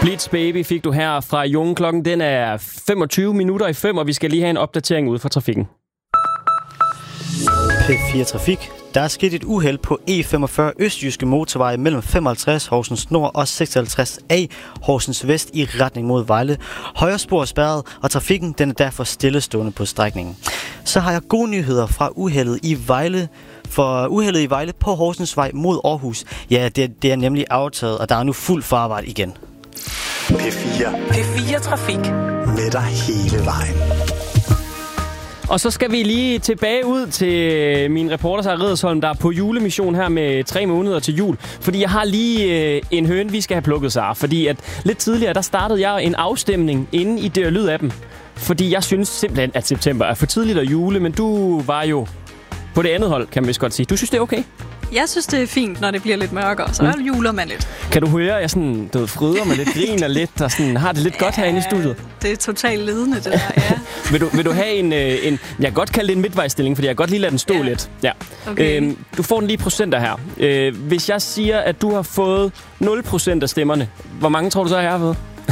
Bleach Baby fik du her fra Jungen. Klokken den er 5:25, og vi skal lige have en opdatering ud fra trafikken. P4 Trafik. Der er sket et uheld på E45 Østjyske Motorvej mellem 55 Horsens Nord og 56A Horsens Vest i retning mod Vejle. Højre spor er spærret, og trafikken den er derfor stillestående på strækningen. Så har jeg gode nyheder fra uheldet i Vejle. For uheldet i Vejle på Horsensvej mod Aarhus, ja, det er nemlig aftaget, og der er nu fuld farvart igen. P4 Trafik. Med dig hele vejen. Og så skal vi lige tilbage ud til min reporter, Sarah Riddersholm, der er på julemission her med 3 måneder til jul. Fordi jeg har lige en høne, vi skal have plukket, Sarah. Fordi at lidt tidligere, der startede jeg en afstemning inde i Det Lyd-appen. Fordi jeg synes simpelthen, at september er for tidligt at jule, men du var jo på det andet hold, kan man vist godt sige. Du synes, det er okay? Jeg synes, det er fint, når det bliver lidt mørkere, så juler man lidt. Kan du høre, at jeg sådan, fryder mig lidt, griner lidt, og sådan, har det lidt godt herinde i studiet? Det er totalt ledende, det der, ja. vil du have en jeg kan godt kalde det en midtvejsstilling, fordi jeg kan godt lige lade den stå lidt. Ja. Okay. Du får den lige procenter her. Hvis jeg siger, at du har fået 0% af stemmerne, hvor mange tror du så, jeg har fået?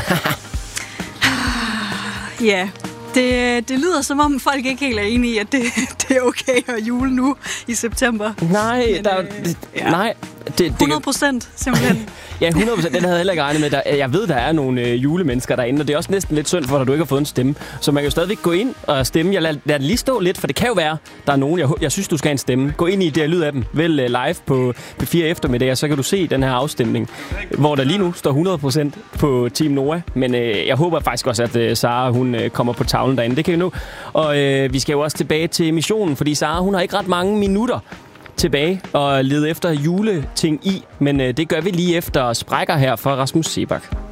Ja. Det lyder som om folk ikke helt er enige i, at det er okay at jule nu i september. Nej, men, nej. 100% simpelthen. Ja, 100%. Den havde jeg heller ikke regnet med. Jeg ved, der er nogle julemennesker derinde, og det er også næsten lidt synd for dig, at du ikke har fået en stemme. Så man kan jo stadigvæk gå ind og stemme. Jeg lader det lige stå lidt, for det kan jo være, der er nogen, jeg synes, du skal have en stemme. Gå ind i Det Lyd-appen, vælg live på P4 eftermiddag, og så kan du se den her afstemning, hvor der lige nu står 100% på Team Noah. Men jeg håber faktisk også, at Sara, hun kommer på tavlen derinde. Det kan vi nu. Og vi skal jo også tilbage til missionen, fordi Sara, hun har ikke ret mange minutter tilbage og lede efter juleting i, men det gør vi lige efter sprækker her fra Rasmus Seebach.